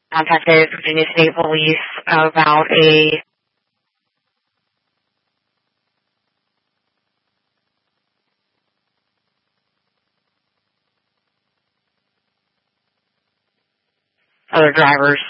contacted Virginia State Police about a other drivers